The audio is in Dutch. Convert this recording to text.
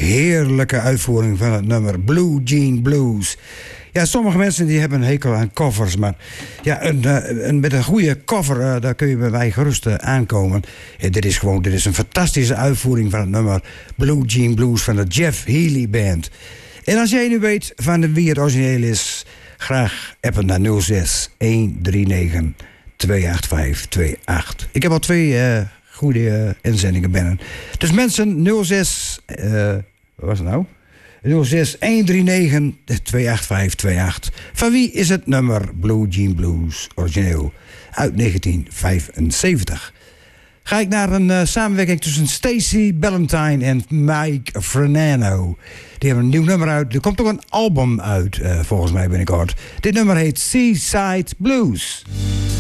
heerlijke uitvoering van het nummer Blue Jean Blues. Ja, sommige mensen die hebben een hekel aan covers, maar ja, met een goede cover, daar kun je bij mij gerust aankomen. Dit is een fantastische uitvoering van het nummer Blue Jean Blues van de Jeff Healey Band. En als jij nu weet van wie het origineel is, graag appen naar 06 139 28528. Ik heb al 2 goede inzendingen binnen. Dus mensen, 06... wat was het nou? 06 139 28528. Van wie is het nummer Blue Jean Blues origineel uit 1975? Ga ik naar een samenwerking tussen Stacey Ballantyne en Mike Frenano. Die hebben een nieuw nummer uit. Er komt ook een album uit, volgens mij binnenkort. Dit nummer heet Seaside Blues.